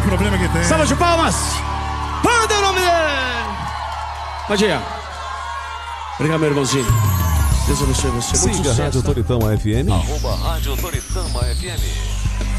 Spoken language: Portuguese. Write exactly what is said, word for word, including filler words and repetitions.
problema que tem. Salva de palmas. Manda o nome dele. Pode ir. Obrigado, meu irmãozinho. Deus abençoe você. Muito Siga a Rádio Toritama F M. Arroba Rádio Toritama F M.